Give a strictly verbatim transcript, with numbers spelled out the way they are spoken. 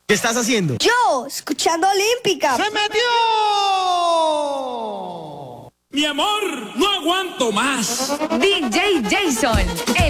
¿Qué estás haciendo? Yo, escuchando Olímpica. ¡Se metió! Mi amor, no aguanto más. D J Jason.